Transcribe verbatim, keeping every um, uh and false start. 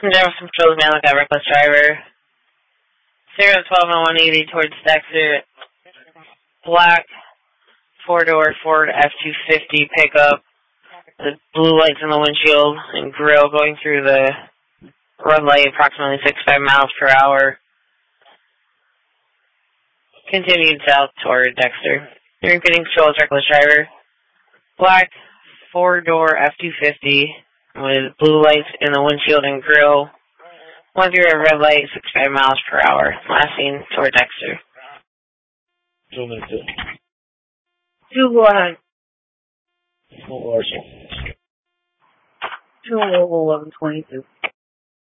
Jefferson Patrol's man look at reckless driver. zero twelve on one eighty towards Dexter. Black four-door Ford F two fifty pickup. The blue lights in the windshield and grill going through the red light approximately sixty-five miles per hour. Continued south toward Dexter. Repeating Patrol's reckless driver. Black four-door F two fifty with blue lights in the windshield and grill. Went through a red light, sixty-five miles per hour. Last seen toward Dexter. Two minutes. Two, go ahead. Full arsenal. Two, eleven twenty-two.